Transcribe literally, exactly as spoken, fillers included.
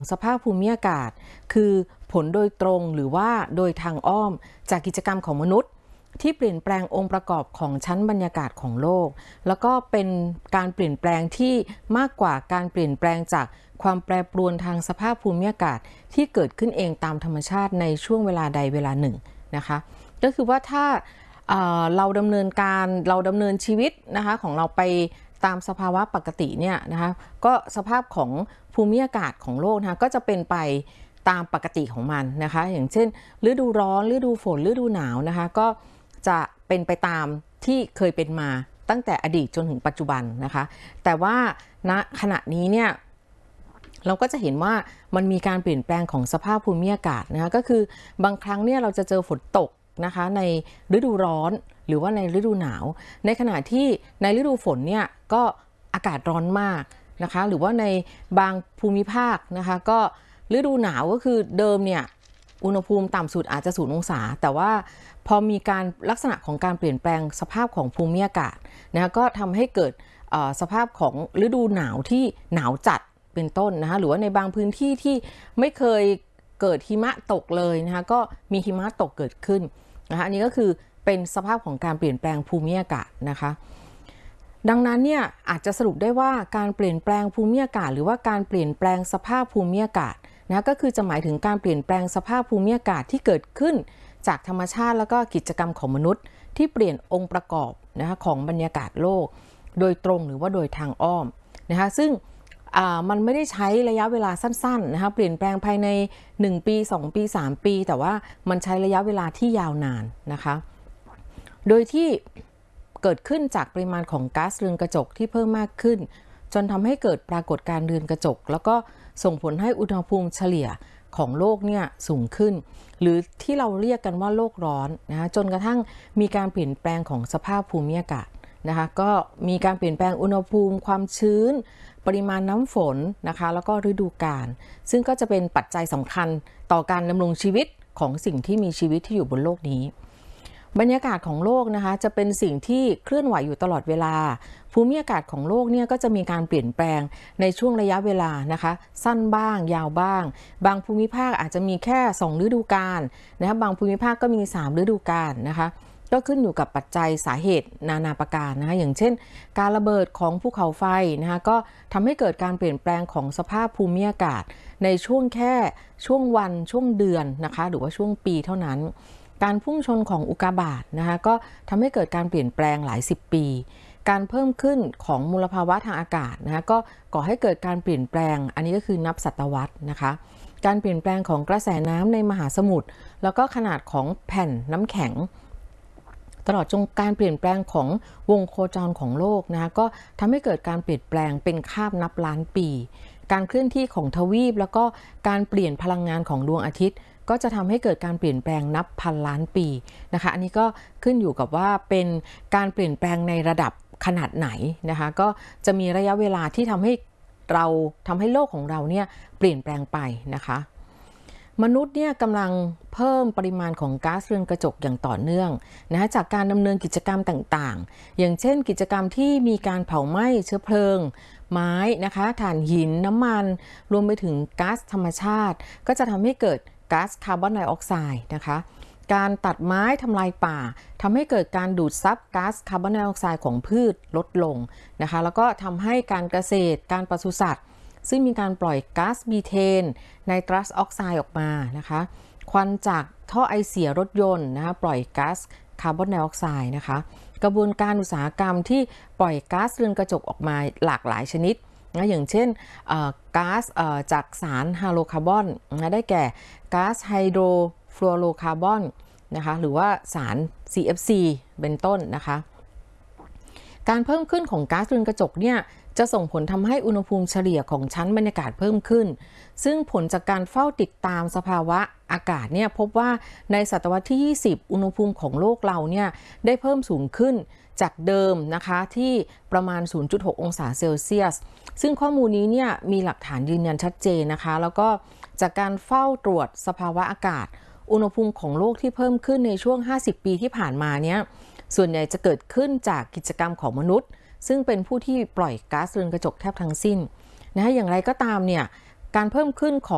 สภาพภูมิอากาศคือผลโดยตรงหรือว่าโดยทางอ้อมจากกิจกรรมของมนุษย์ที่เปลี่ยนแปลงองค์ประกอบของชั้นบรรยากาศของโลกแล้วก็เป็นการเปลี่ยนแปลงที่มากกว่าการเปลี่ยนแปลงจากความแปรปรวนทางสภาพภูมิอากาศที่เกิดขึ้นเองตามธรรมชาติในช่วงเวลาใดเวลาหนึ่งนะคะก็คือว่าถ้าเราดำเนินการเราดำเนินชีวิตนะคะของเราไปตามสภาวะปกติเนี่ยนะคะก็สภาพของภูมิอากาศของโลกนะคะก็จะเป็นไปตามปกติของมันนะคะอย่างเช่นฤดูร้อนฤดูฝนฤดูหนาวนะคะก็จะเป็นไปตามที่เคยเป็นมาตั้งแต่อดีตจนถึงปัจจุบันนะคะแต่ว่าณขณะนี้เนี่ยเราก็จะเห็นว่ามันมีการเปลี่ยนแปลงของสภาพภูมิอากาศนะคะก็คือบางครั้งเนี่ยเราจะเจอฝนตกนะคะในฤดูร้อนหรือว่าในฤดูหนาวในขณะที่ในฤดูฝนเนี่ยก็อากาศร้อนมากนะคะหรือว่าในบางภูมิภาคนะคะก็ฤดูหนาวก็คือเดิมเนี่ยอุณหภูมิต่ำสุดอาจจะศูนย์องศาแต่ว่าพอมีการลักษณะของการเปลี่ยนแปลงสภาพของภูมิอากาศนะคะก็ทำให้เกิดสภาพของฤดูหนาวที่หนาวจัดเป็นต้นนะคะหรือว่าในบางพื้นที่ที่ไม่เคยเกิดหิมะตกเลยนะคะก็มีหิมะตกเกิดขึ้นนะคะอันนี้ก็คือเป็นสภาพของการเปลี่ยนแปลงภูมิอากาศนะคะดังนั้นเนี่ยอาจจะสรุปได้ว่าการเปลี่ยนแปลงภูมิอากาศหรือว่าการเปลี่ยนแปลงสภาพภูมิอากาศนะก็คือจะหมายถึงการเปลี่ยนแปลงสภาพภูมิอากาศที่เกิดขึ้นจากธรรมชาติแล้วก็กิจกรรมของมนุษย์ที่เปลี่ยนองค์ประกอบนะคะของบรรยากาศโลกโดยตรงหรือว่าโดยทางอ้อมนะคะซึ่งมันไม่ได้ใช้ระยะเวลาสั้นๆนะคะเปลี่ยนแปลงภายในหนึ่งปีสองปีสามปีแต่ว่ามันใช้ระยะเวลาที่ยาวนานนะคะโดยที่เกิดขึ้นจากปริมาณของก๊าซเรือนกระจกที่เพิ่มมากขึ้นจนทำให้เกิดปรากฏการณ์เรือนกระจกแล้วก็ส่งผลให้อุณหภูมิเฉลี่ยของโลกเนี่ยสูงขึ้นหรือที่เราเรียกกันว่าโลกร้อนนะคะจนกระทั่งมีการเปลี่ยนแปลงของสภาพภูมิอากาศนะคะก็มีการเปลี่ยนแปลงอุณหภูมิความชื้นปริมาณน้ำฝนนะคะแล้วก็ฤดูกาลซึ่งก็จะเป็นปัจจัยสำคัญต่อการดำรงชีวิตของสิ่งที่มีชีวิตที่อยู่บนโลกนี้บรรยากาศของโลกนะคะจะเป็นสิ่งที่เคลื่อนไหวอยู่ตลอดเวลาภูมิอากาศของโลกเนี่ยก็จะมีการเปลี่ยนแปลงในช่วงระยะเวลานะคะสั้นบ้างยาวบ้างบางภูมิภาคอาจจะมีแค่สองฤดูกาลนะคะบางภูมิภาคก็มีสามฤดูกาลนะคะก็ขึ้นอยู่กับปัจจัยสาเหตุนานาประการนะคะอย่างเช่นการระเบิดของภูเขาไฟนะคะก็ทำให้เกิดการเปลี่ยนแปลงของสภาพภูมิอากาศในช่วงแค่ช่วงวันช่วงเดือนนะคะหรือว่าช่วงปีเท่านั้นการพุ่งชนของอุกกาบาตนะคะก็ทำให้เกิดการเปลี่ยนแปลงหลายสิบปีการเพิ่มขึ้นของมลภาวะทางอากาศนะคะก็ก่อให้เกิดการเปลี่ยนแปลงอันนี้ก็คือนับศตวรรษนะคะการเปลี่ยนแปลงของกระแสน้ำในมหาสมุทรแล้วก็ขนาดของแผ่นน้ำแข็งตลอดจนการเปลี่ยนแปลงของวงโคจรของโลกนะคะก็ทำให้เกิดการเปลี่ยนแปลงเป็นคาบนับล้านปีการเคลื่อนที่ของทวีปแล้วก็การเปลี่ยนพลังงานของดวงอาทิตย์ก็จะทำให้เกิดการเปลี่ยนแปลงนับพันล้านปีนะคะอันนี้ก็ขึ้นอยู่กับว่าเป็นการเปลี่ยนแปลงในระดับขนาดไหนนะคะก็จะมีระยะเวลาที่ทำให้เราทำให้โลกของเราเนี่ยเปลี่ยนแปลงไปนะคะมนุษย์เนี่ยกำลังเพิ่มปริมาณของก๊าซเรือนกระจกอย่างต่อเนื่องนะคะจากการดำเนินกิจกรรมต่างๆอย่างเช่นกิจกรรมที่มีการเผาไหม้เชื้อเพลิงไม้นะคะถ่านหินน้ำมันรวมไปถึงก๊าซธรรมชาติก็จะทำให้เกิดก๊าซคาร์บอนไดออกไซด์นะคะการตัดไม้ทำลายป่าทำให้เกิดการดูดซับก๊าซคาร์บอนไดออกไซด์ของพืชลดลงนะคะแล้วก็ทำให้การเกษตรการปศุสัตว์ซึ่งมีการปล่อยก๊าซมีเทนไนตรัสออกไซด์ออกมานะคะควันจากท่อไอเสียรถยนต์นะคะปล่อยก๊าซคาร์บอนไดออกไซด์นะคะกระบวนการอุตสาหกรรมที่ปล่อยก๊าซเรือนกระจกออกมาหลากหลายชนิดนะอย่างเช่นก๊าซจากสารไฮโดรคาร์บอนนะได้แก่ก๊าซไฮโดรฟลูอโรคาร์บอนนะคะหรือว่าสาร ซี เอฟ ซี เป็นต้นนะคะการเพิ่มขึ้นของก๊าซเรือนกระจกเนี่ยจะส่งผลทำให้อุณหภูมิเฉลี่ยของชั้นบรรยากาศเพิ่มขึ้นซึ่งผลจากการเฝ้าติดตามสภาวะอากาศเนี่ยพบว่าในศตวรรษที่ยี่สิบอุณหภูมิของโลกเราเนี่ยได้เพิ่มสูงขึ้นจากเดิมนะคะที่ประมาณ ศูนย์จุดหก องศาเซลเซียสซึ่งข้อมูลนี้เนี่ยมีหลักฐานยืนยันชัดเจนนะคะแล้วก็จากการเฝ้าตรวจสภาวะอากาศอุณหภูมิของโลกที่เพิ่มขึ้นในช่วงห้าสิบปีที่ผ่านมาเนี่ยส่วนใหญ่จะเกิดขึ้นจากกิจกรรมของมนุษย์ซึ่งเป็นผู้ที่ปล่อยก๊าซเรือนกระจกแทบทั้งสิ้นนะคะอย่างไรก็ตามเนี่ยการเพิ่มขึ้นของ